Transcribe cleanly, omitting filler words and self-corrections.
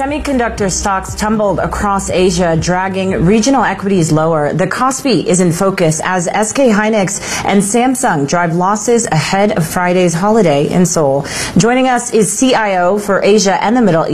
Semiconductor stocks tumbled across Asia, dragging regional equities lower. The Kospi is in focus as SK Hynix and Samsung drive losses ahead of Friday's holiday in Seoul. Joining us is CIO for Asia and the Middle East,